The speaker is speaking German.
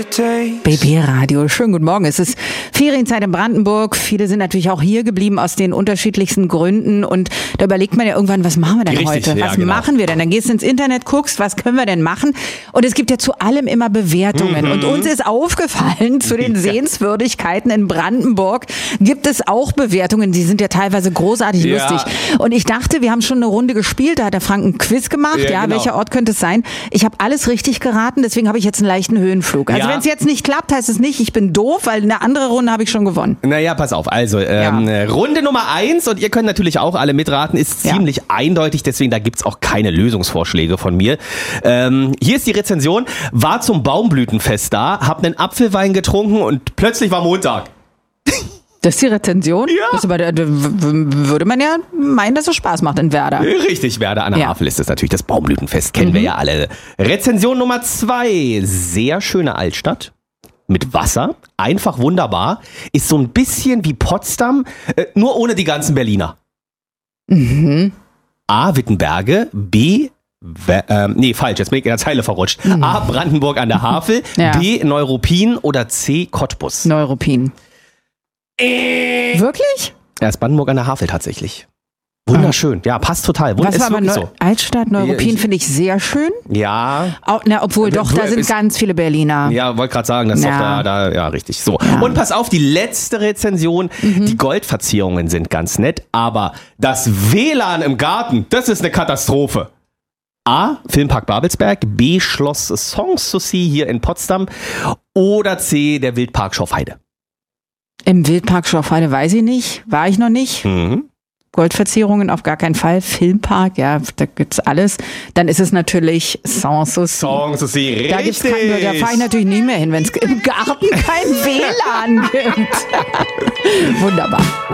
BB Radio, schönen guten Morgen. Es ist Ferienzeit in Brandenburg. Viele sind natürlich auch hier geblieben aus den unterschiedlichsten Gründen. Und da überlegt man ja irgendwann, was machen wir denn heute? Was machen wir denn? Dann gehst du ins Internet, guckst, was können wir denn machen? Und es gibt ja zu allem immer Bewertungen. Und uns ist aufgefallen, zu den Sehenswürdigkeiten in Brandenburg gibt es auch Bewertungen. Die sind ja teilweise großartig lustig. Und ich dachte, wir haben schon eine Runde gespielt. Da hat der Frank einen Quiz gemacht. Ja, genau. Welcher Ort könnte es sein? Ich habe alles richtig geraten. Deswegen habe ich jetzt einen leichten Höhenflug. Also wenn es jetzt nicht klappt, heißt es nicht, ich bin doof, weil eine andere Runde habe ich schon gewonnen. Naja, pass auf. Also, Runde Nummer 1, und ihr könnt natürlich auch alle mitraten, ist ziemlich eindeutig, deswegen da gibt's auch keine Lösungsvorschläge von mir. Hier ist die Rezension. War zum Baumblütenfest da, hab einen Apfelwein getrunken und plötzlich war Montag. Das ist die Rezension? Ja. Das aber, da würde man ja meinen, dass es Spaß macht in Werder. Richtig, Werder an der Havel ist das natürlich. Das Baumblütenfest kennen wir ja alle. Rezension Nummer 2. Sehr schöne Altstadt. Mit Wasser. Einfach wunderbar. Ist so ein bisschen wie Potsdam, nur ohne die ganzen Berliner. A. Wittenberge. B. falsch, jetzt bin ich in der Zeile verrutscht. A. Brandenburg an der Havel. B. Neuruppin oder C. Cottbus. Neuruppin. Wirklich? Ja, ist Brandenburg an der Havel tatsächlich. Wunderschön. Ja, passt total. Was war aber so. Altstadt, Neuruppin finde ich sehr schön. Ja. Obwohl doch, da sind ganz viele Berliner. Ja, wollte gerade sagen, das ist doch ja, richtig. So. Ja. Und pass auf, die letzte Rezension. Die Goldverzierungen sind ganz nett, aber das WLAN im Garten, das ist eine Katastrophe. A. Filmpark Babelsberg, B. Schloss Sanssouci hier in Potsdam oder C. der Wildpark Schorfheide. Im Wildpark Schorfheide weiß ich nicht, war ich noch nicht. Goldverzierungen auf gar keinen Fall. Filmpark, ja, da gibt's alles. Dann ist es natürlich Sanssouci. Sanssouci, richtig. Da fahre ich natürlich nicht mehr hin, wenn es im Garten kein WLAN gibt. Wunderbar.